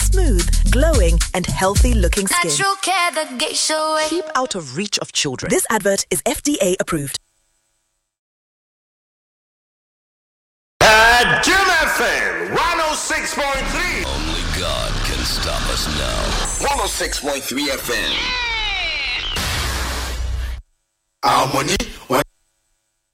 smooth, glowing, and healthy-looking skin. Natural care, the geisha way. Keep out of reach of children. This advert is FDA approved. At Jim FM 106.3. Only God can stop us now. 106.3 FM. Our money.